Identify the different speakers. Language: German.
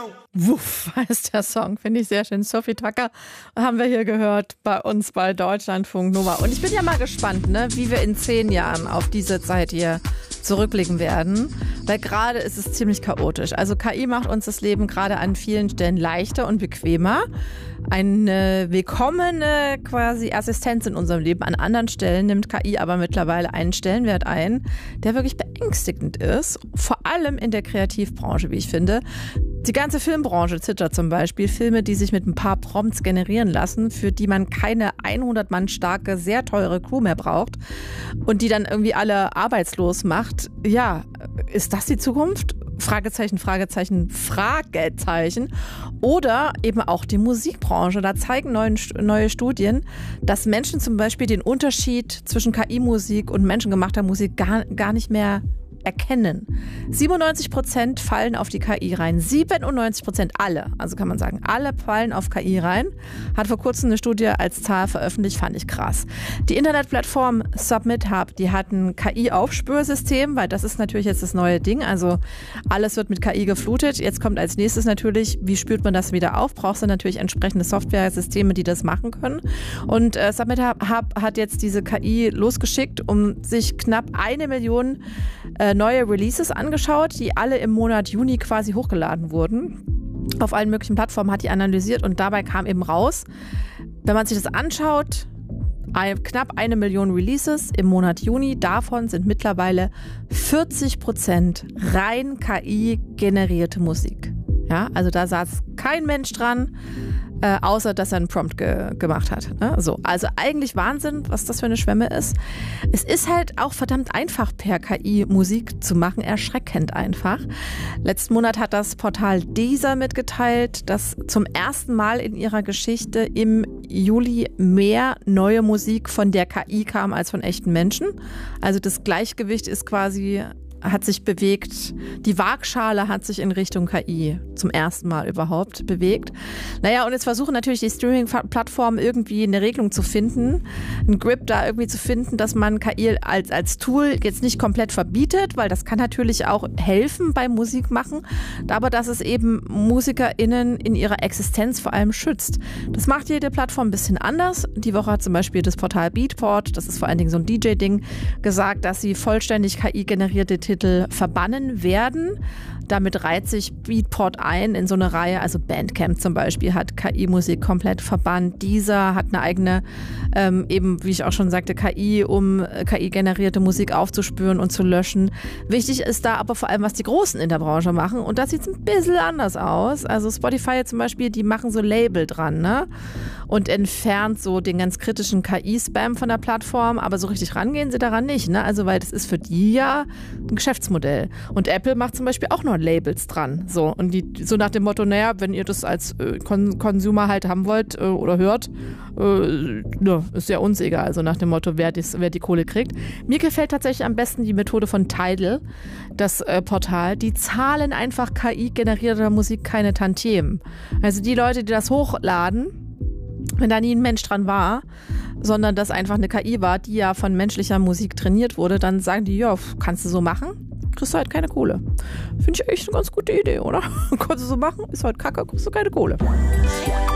Speaker 1: Wuff heißt der Song, finde ich sehr schön. Sophie Tucker haben wir hier gehört bei uns bei Deutschlandfunk Nova. Und ich bin ja mal gespannt, ne, wie wir in 10 Jahren auf diese Zeit hier zurückblicken werden, weil gerade ist es ziemlich chaotisch. Also KI macht uns das Leben gerade an vielen Stellen leichter und bequemer. Eine willkommene quasi Assistenz in unserem Leben. An anderen Stellen nimmt KI aber mittlerweile einen Stellenwert ein, der wirklich beängstigend ist. Vor allem in der Kreativbranche, wie ich finde. Die ganze Filmbranche zittert zum Beispiel. Filme, die sich mit ein paar Prompts generieren lassen, für die man keine 100 Mann starke, sehr teure Crew mehr braucht und die dann irgendwie alle arbeitslos macht. Ja, ist das die Zukunft? Fragezeichen, Fragezeichen, Fragezeichen. Oder eben auch die Musikbranche. Da zeigen neue Studien, dass Menschen zum Beispiel den Unterschied zwischen KI-Musik und menschengemachter Musik gar nicht mehr erkennen. 97% fallen auf die KI rein. 97%, alle. Also kann man sagen, alle fallen auf KI rein. Hat vor kurzem eine Studie als Zahl veröffentlicht, fand ich krass. Die Internetplattform Submit Hub, die hat ein KI-Aufspürsystem, weil das ist natürlich jetzt das neue Ding. Also alles wird mit KI geflutet. Jetzt kommt als nächstes natürlich, wie spürt man das wieder auf? Brauchst du natürlich entsprechende Software-Systeme, die das machen können. Und Submit Hub hat jetzt diese KI losgeschickt, um sich knapp 1 Million neue Releases angeschaut, die alle im Monat Juni quasi hochgeladen wurden. Auf allen möglichen Plattformen hat die analysiert und dabei kam eben raus, wenn man sich das anschaut, knapp 1 Million Releases im Monat Juni, davon sind mittlerweile 40% rein KI-generierte Musik. Ja, also da saß kein Mensch dran, außer dass er einen Prompt gemacht hat. Ne? So, also eigentlich Wahnsinn, was das für eine Schwemme ist. Es ist halt auch verdammt einfach, per KI Musik zu machen, erschreckend einfach. Letzten Monat hat das Portal Deezer mitgeteilt, dass zum ersten Mal in ihrer Geschichte im Juli mehr neue Musik von der KI kam als von echten Menschen. Also das Gleichgewicht ist quasi hat sich bewegt. Die Waagschale hat sich in Richtung KI zum ersten Mal überhaupt bewegt. Naja, und jetzt versuchen natürlich die Streaming-Plattformen irgendwie eine Regelung zu finden, einen Grip da irgendwie zu finden, dass man KI als Tool jetzt nicht komplett verbietet, weil das kann natürlich auch helfen beim Musikmachen, aber dass es eben MusikerInnen in ihrer Existenz vor allem schützt. Das macht jede Plattform ein bisschen anders. Die Woche hat zum Beispiel das Portal Beatport, das ist vor allen Dingen so ein DJ-Ding, gesagt, dass sie vollständig KI-generierte Titel verbannen werden. Damit reiht sich Beatport ein in so eine Reihe, also Bandcamp zum Beispiel hat KI-Musik komplett verbannt. Deezer hat eine eigene, eben wie ich auch schon sagte, KI, um KI-generierte Musik aufzuspüren und zu löschen. Wichtig ist da aber vor allem, was die Großen in der Branche machen und da sieht es ein bisschen anders aus. Also Spotify zum Beispiel, die machen so Label dran, ne? Und entfernt so den ganz kritischen KI-Spam von der Plattform, aber so richtig rangehen sie daran nicht, ne? Also weil das ist für die ja ein Geschäftsmodell. Und Apple macht zum Beispiel auch noch Labels dran. So, und die so nach dem Motto, naja, wenn ihr das als Consumer halt haben wollt oder hört, ist ja uns egal. Also nach dem Motto, wer die Kohle kriegt. Mir gefällt tatsächlich am besten die Methode von Tidal, das Portal. Die zahlen einfach KI-generierter Musik keine Tantiemen. Also die Leute, die das hochladen, wenn da nie ein Mensch dran war, sondern das einfach eine KI war, die ja von menschlicher Musik trainiert wurde, dann sagen die, ja, kannst du so machen, kriegst du halt keine Kohle. Finde ich echt eine ganz gute Idee, oder? Kannst du so machen, ist halt kacke, kriegst du keine Kohle.